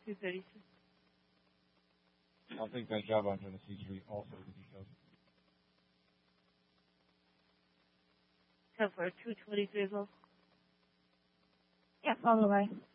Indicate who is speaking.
Speaker 1: 236.
Speaker 2: I'll take that job on Genesee Street also with details.
Speaker 1: 10 for 223 as well.
Speaker 3: Yes, all the way.